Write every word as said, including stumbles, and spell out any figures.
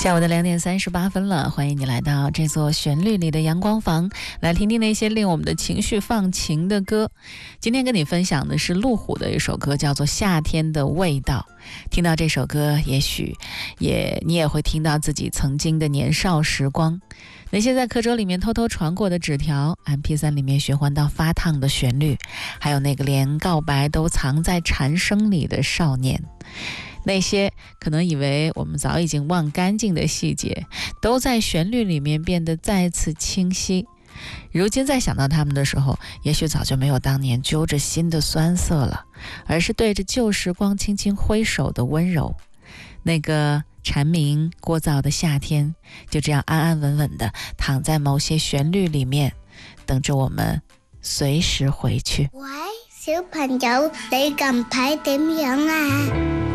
下午的两点三十八分了，欢迎你来到这座旋律里的阳光房，来听听那些令我们的情绪放晴的歌。今天跟你分享的是路虎的一首歌，叫做《夏天的味道》。听到这首歌，也许也你也会听到自己曾经的年少时光，那些在课桌里面偷偷传过的纸条， M P 三 里面循环到发烫的旋律，还有那个连告白都藏在蝉声里的少年。那些可能以为我们早已经忘干净的细节，都在旋律里面变得再次清晰。如今再想到他们的时候，也许早就没有当年揪着心的酸涩了，而是对着旧时光轻轻挥手的温柔。那个蝉鸣聒噪的夏天，就这样安安稳稳地躺在某些旋律里面，等着我们随時回去。 喂，小朋友，你近排點樣啊？